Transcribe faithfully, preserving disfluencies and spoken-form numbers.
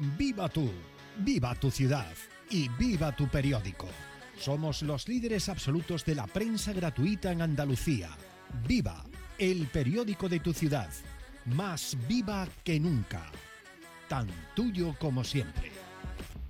Viva tú, viva tu ciudad y viva tu periódico. Somos los líderes absolutos de la prensa gratuita en Andalucía. Viva, el periódico de tu ciudad. Más viva que nunca. Tan tuyo como siempre.